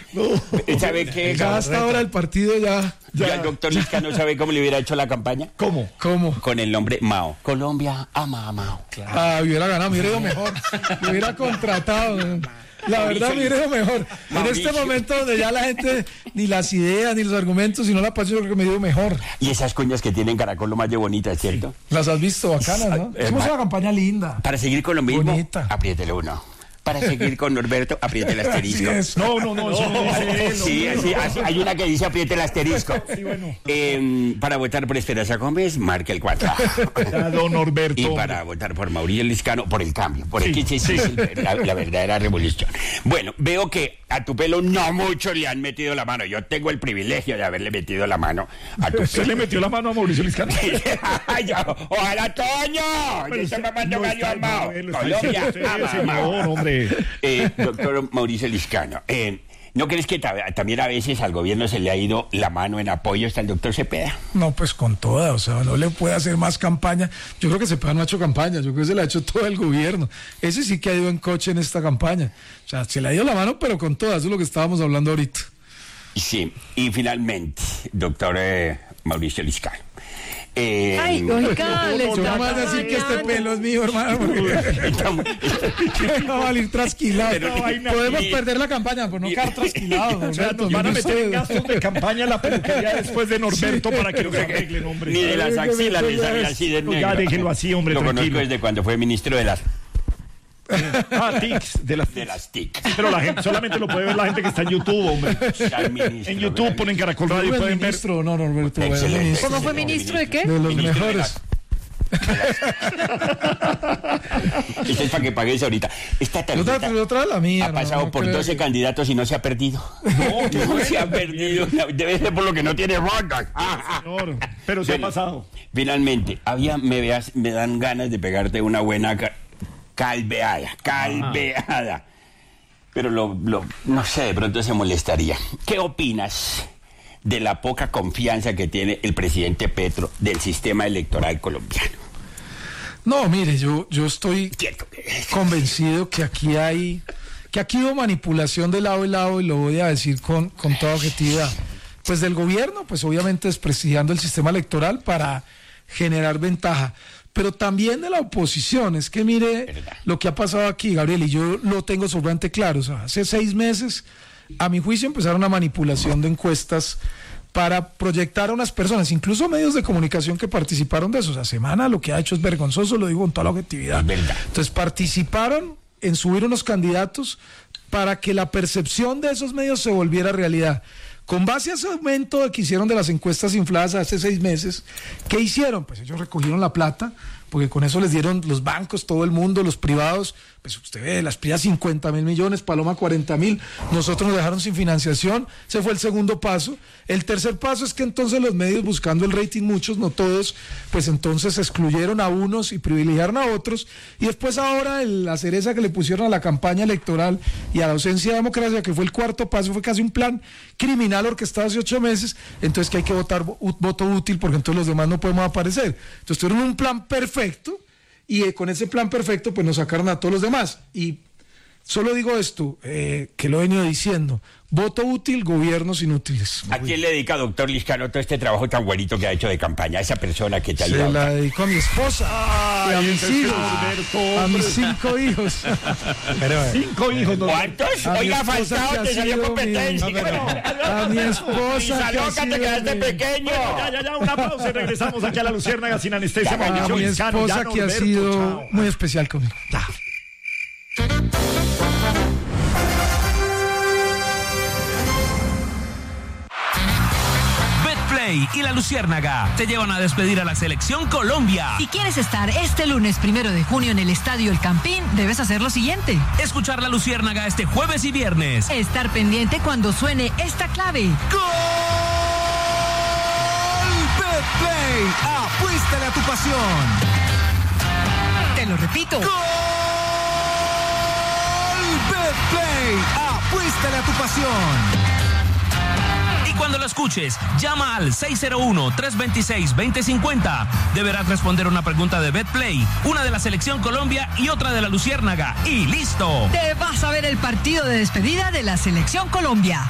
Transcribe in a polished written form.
¿Sabe qué? Ya hasta ahora el partido ya. Ya el doctor Liscano sabe cómo le hubiera hecho la campaña. ¿Cómo? Con el nombre Mao. Colombia ama a Mao. Claro. Ah, hubiera ganado, me hubiera ido mejor. Me hubiera contratado. La verdad me hubiera ido mejor. Mauricio. En este momento donde ya la gente, ni las ideas, ni los argumentos, sino la pasión, yo creo que me dio mejor. Y esas cuñas que tienen Caracol lo más de bonitas, ¿cierto? Las has visto bacanas, ¿no? Es una campaña linda. Para seguir con lo mismo, bonita. Apriétele uno. Para seguir con Norberto, apriete el asterisco. No, eso no dice él. Sí, así, hay una que dice apriete el asterisco. Sí, bueno. Para votar por Esperanza Gómez, marque el 4. Don Norberto. Y para votar por Mauricio Liscano, por el cambio, por el la verdadera revolución. Bueno, veo que a tu pelo no mucho le han metido la mano. Yo tengo el privilegio de haberle metido la mano a tu pelo. ¿Usted le metió la mano a Mauricio Liscano? ¡Ojalá, Toño! Yo estoy mamando gallo armado. Colombia, hombre. Doctor Mauricio Liscano, ¿no crees que también a veces al gobierno se le ha ido la mano en apoyo hasta el doctor Cepeda? No, pues con toda, o sea, no le puede hacer más campaña. Yo creo que Cepeda no ha hecho campaña, yo creo que se la ha hecho todo el gobierno. Ese sí que ha ido en coche en esta campaña. O sea, se le ha ido la mano, pero con toda, eso es lo que estábamos hablando ahorita. Sí, y finalmente, doctor Mauricio Liscano. Ay, oiga, no me vas a decir que este pelo es mío, hermano, porque va a salir trasquilado. Podemos perder la campaña por no quedar trasquilados. O sea, nos van a meter en gastos de campaña la peluquería después de Norberto para que nos arreglen, hombre. Ni de las axilas le sale así de negro. Ya déjenlo así, hombre, lo tranquilo. conozco desde cuando fue ministro de las... TICs, de las TIC. Sí, pero la gente solamente lo puede ver la gente que está en YouTube, hombre. En YouTube ponen Caracol Radio y pueden ver. Ministro, no, Norberto. ¿Cómo fue ministro de qué? De los mejores. Esto es para que pagues ahorita. Esta tarjeta otra la mía. ha pasado por 12 candidatos y no se ha perdido. No se ha perdido. Debe ser por lo que no tiene votos. Señor, pero se ha pasado. Finalmente, me dan ganas de pegarte una buena calveada. Pero no sé, de pronto se molestaría. ¿Qué opinas de la poca confianza que tiene el presidente Petro del sistema electoral colombiano? No, mire, yo estoy convencido que aquí hubo manipulación de lado y lado, y lo voy a decir con toda objetividad. Pues del gobierno, pues obviamente desprestigiando el sistema electoral para generar ventaja, pero también de la oposición. Es que mire lo que ha pasado aquí, Gabriel, y yo lo tengo sobrante claro. O sea, hace 6 meses, a mi juicio, empezaron una manipulación de encuestas para proyectar a unas personas, incluso medios de comunicación que participaron de eso. O sea, Semana lo que ha hecho es vergonzoso, lo digo con toda la objetividad. Entonces participaron en subir unos candidatos para que la percepción de esos medios se volviera realidad. Con base a ese aumento que hicieron de las encuestas infladas hace 6 meses, ¿qué hicieron? Pues ellos recogieron la plata, porque con eso les dieron los bancos, todo el mundo, los privados. Pues usted ve, las privadas 50.000 millones, Paloma 40.000, nosotros nos dejaron sin financiación. Ese fue el segundo paso. El tercer paso es que entonces los medios, buscando el rating, muchos, no todos, pues entonces excluyeron a unos y privilegiaron a otros. Y después ahora la cereza que le pusieron a la campaña electoral y a la ausencia de democracia, que fue el cuarto paso, fue casi un plan criminal orquestado hace 8 meses. Entonces que hay que votar voto útil, porque entonces los demás no podemos aparecer. Entonces tuvieron un plan perfecto, y con ese plan perfecto pues nos sacaron a todos los demás. Y solo digo esto, que lo he venido diciendo: voto útil, gobiernos inútiles. ¿A quién le dedica, doctor Liscano, todo este trabajo tan bonito que ha hecho de campaña? A esa persona que te ha ayudado. Se la dedico a mi esposa, a mis hijos, a mis 5 hijos. 5 hijos. ¿Cuántos? Oiga, Falcao, te salió competencia. A mi esposa, que te quedaste pequeño. Ya, una pausa y regresamos aquí a La Luciérnaga sin anestesia. A mi esposa, que ha sido muy especial conmigo. Ya. Betplay y La Luciérnaga te llevan a despedir a la Selección Colombia. Si quieres estar este lunes 1 de junio en el Estadio El Campín, debes hacer lo siguiente: escuchar La Luciérnaga este jueves y viernes. Estar pendiente cuando suene esta clave. ¡Gol! Betplay, apuéstale a tu pasión. Te lo repito. ¡Gol! Betplay, apuéstale a tu pasión. Y cuando lo escuches, llama al 601-326-2050. Deberás responder una pregunta de Betplay, una de la Selección Colombia y otra de La Luciérnaga. ¡Y listo! Te vas a ver el partido de despedida de la Selección Colombia.